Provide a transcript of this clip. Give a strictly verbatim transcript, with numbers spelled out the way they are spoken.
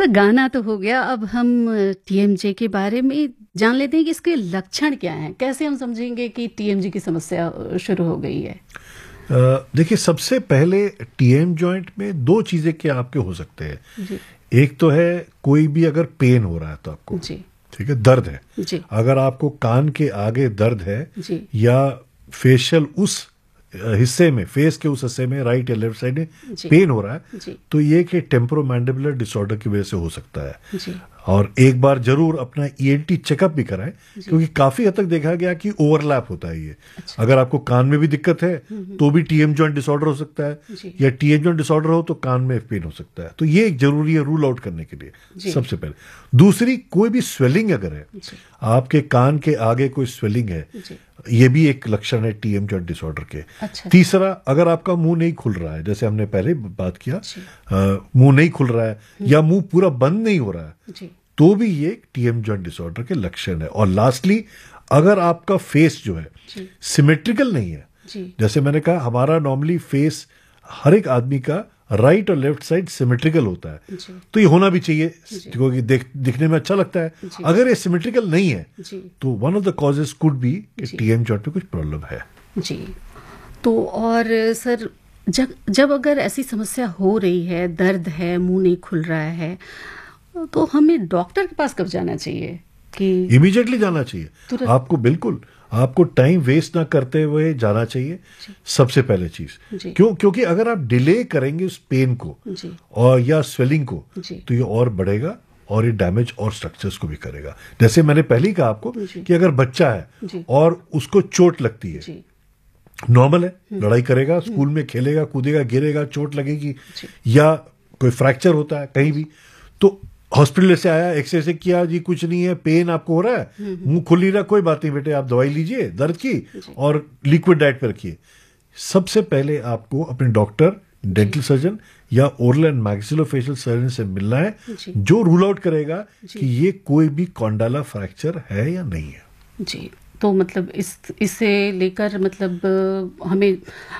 Sir गाना तो हो गया, अब हम टीएमजे के बारे में जान लेते हैं कि इसके लक्षण क्या हैं। कैसे हम समझेंगे कि टीएमजे की समस्या अ, शुरू हो गई है? अ, देखिए, सबसे पहले टीएम जॉइंट में दो चीजें क्या आपके हो सकते हैं। जी एक तो है कोई भी अगर पेन हो रहा है तो आपको, जी ठीक है, दर्द है। जी अगर आपको कान के आगे दर्द है जी या फेशियल उस अ, हिस्से में, फेस के उस हिस्से में, राइट या लेफ्ट साइड में जी पेन हो रहा है, जी तो ये कि टेम्पोरोमैंडिबुलर डिसऑर्डर की वजह से हो सकता है। जी और एक बार जरूर अपना ईएनटी चेकअप भी कराएं, क्योंकि काफी हद तक देखा गया कि ओवरलैप होता है ये। अच्छा। अगर आपको कान में भी दिक्कत है तो भी टीएम जॉइंट डिसऑर्डर हो सकता है, जी या टीएम जॉइंट डिसऑर्डर हो तो कान में पेन हो सकता है। तो ये एक जरूरी है रूल आउट करने के लिए, जी सबसे पहले। दूसरी, कोई भी स्वेलिंग अगर है, जी आपके कान के आगे कोई स्वेलिंग है, जी ये भी एक लक्षण है टीएम जॉइंट डिसऑर्डर के। अच्छा तीसरा, अगर आपका मुंह नहीं खुल रहा है, जैसे हमने पहले बात किया, जी अ, मुंह नहीं खुल रहा है या मुंह पूरा बंद नहीं हो रहा है, जी तो भी ये टीएम जॉइंट डिसऑर्डर के लक्षण है। और लास्टली, अगर आपका फेस जो है जी सिमेट्रिकल नहीं है, जी जैसे मैंने कहा हमारा नॉर्मली फेस, हर एक आदमी का राइट और लेफ्ट साइड सिमेट्रिकल होता है, जी तो ये होना भी चाहिए जी क्योंकि देख दिखने में अच्छा लगता है। जी अगर ये सिमेट्रिकल नहीं है जी तो one of the causes could be कि जी टीएम जॉइंट में कुछ प्रॉब्लम है। जी। तो और सर, जब जब अगर ऐसी समस्या हो रही है, दर्द है, मुंह नहीं खुल रहा है, तो हमें डॉक्टर के पास कब जाना चाहिए? कि इमीडिएटली जाना चाहिए तुरंत? आपको, बिल्कुल आपको टाइम वेस्ट ना करते हुए जाना चाहिए, जी सबसे पहले चीज। जी क्यों? क्योंकि अगर आप डिले करेंगे उस पेन को जी और या स्वेलिंग को, जी तो ये और बढ़ेगा और ये डैमेज और स्ट्रक्चर्स को भी करेगा। जैसे मैंने पहले ही कहा आपको जी कि अगर बच्चा है जी और उसको चोट लगती है, जी नॉर्मल है, लड़ाई करेगा, स्कूल में खेलेगा, कूदेगा, गिरेगा, चोट लगेगी, जी या कोई फ्रैक्चर होता है कहीं भी, तो हॉस्पिटल से आया, एक्सरे से किया, जी कुछ नहीं है, पेन आपको हो रहा है, मुंह खुल नहीं रहा, कोई बात नहीं बेटे, आप दवाई लीजिए दर्द की और लिक्विड डाइट पे रखिए। सबसे पहले आपको अपने डॉक्टर, डेंटल सर्जन या ओरल एंड मैक्सिलोफेशियल सर्जन से मिलना है, जी जो रूल आउट करेगा कि ये कोई भी कॉन्डाला फ्रैक्चर है या नहीं है। जी। तो मतलब इस इससे लेकर मतलब अ, हमें